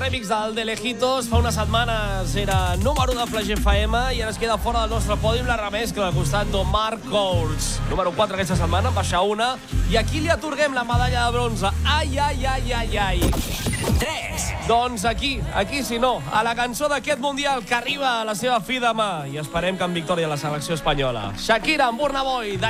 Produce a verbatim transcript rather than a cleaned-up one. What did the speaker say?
remix del De Lejitos. Fa unes setmanes era número de Flash F M i ara es queda fora del nostre pòdium la remescla al costat de Mark Courts. Número quatre aquesta setmana, en baixa una. I aquí li atorguem la medalla de bronze. Ai, ai, ai, ai, ai. tres. Doncs aquí, aquí si no, a la cançó d'aquest Mundial que arriba a la seva fi demà. I esperem que en victòria la selecció espanyola. Shakira amb Burna Boy.